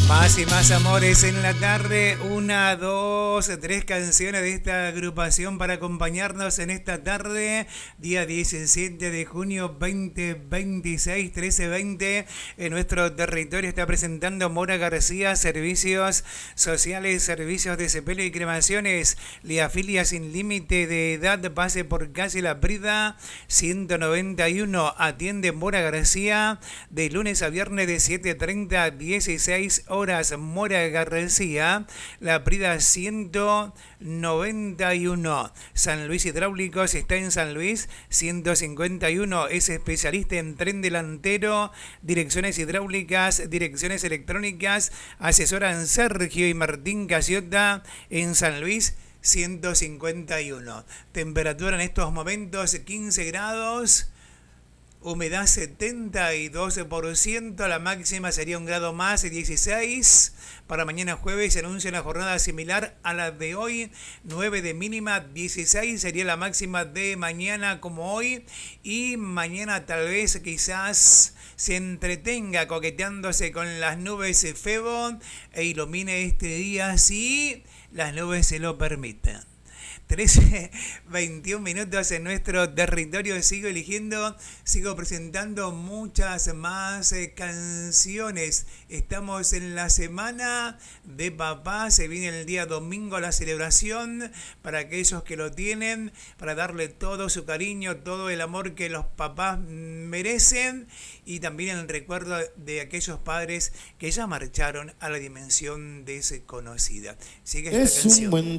Más y más amores en la tarde, una, dos, tres canciones de esta agrupación para acompañarnos en esta tarde, día 17 de junio 2026, 13:20, en nuestro territorio está presentando Mora García, servicios sociales, servicios de sepelio y cremaciones, Liafilia sin límite de edad, pase por calle La Prida, 191, atiende Mora García, de lunes a viernes de 7:30 a 16 horas. Mora García, La Prida 191. San Luis Hidráulicos está en San Luis 151. Es especialista en tren delantero, direcciones hidráulicas, direcciones electrónicas. Asesoran Sergio y Martín Casiota en San Luis 151. Temperatura en estos momentos 15 grados. Humedad 72%, la máxima sería un grado más, 16. Para mañana jueves se anuncia una jornada similar a la de hoy, 9 de mínima, 16 sería la máxima de mañana como hoy. Y mañana tal vez quizás se entretenga coqueteándose con las nubes Febo e ilumine este día si las nubes se lo permiten. 13:21 minutos en nuestro territorio. Sigo eligiendo, sigo presentando muchas más canciones. Estamos en la semana de papá. Se viene el día domingo la celebración para aquellos que lo tienen, para darle todo su cariño, todo el amor que los papás merecen y también el recuerdo de aquellos padres que ya marcharon a la dimensión desconocida. Sigue esta canción.